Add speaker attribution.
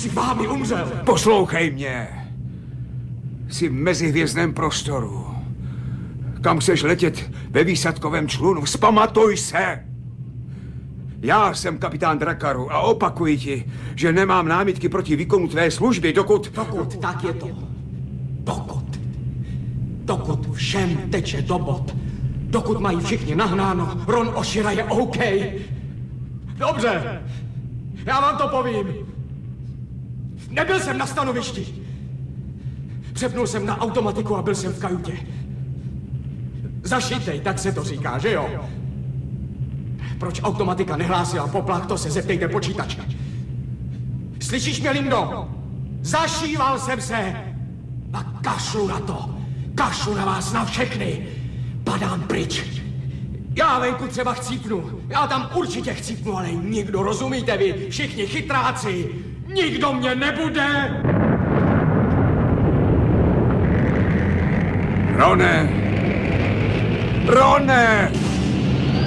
Speaker 1: si vámi umřel.
Speaker 2: Poslouchej mě. Jsi v mezihvězdném prostoru. Kam chceš letět ve výsadkovém člunu? Vzpamatuj se! Já jsem kapitán Drakaru a opakuji ti, že nemám námitky proti výkonu tvé služby, dokud...
Speaker 1: Dokud, tak je to. Dokud všem teče do bod. Dokud mají všichni nahnáno, Ron Oshira je OK. Dobře, já vám to povím. Nebyl jsem na stanovišti. Přepnul jsem na automatiku a byl jsem v kajutě. Zašitej, tak se to říká, že jo? Proč automatika nehlásila poplach, to se zeptejte počítače. Slyšíš mě, Lindo? Zašíval jsem se a kašlu na to. Kašlu na vás, na všechny. Padám pryč. Já venku třeba chcípnu. Já tam určitě chcípnu, ale nikdo, rozumíte vy? Všichni chytráci. Nikdo mě nebude.
Speaker 2: Rone! Rone!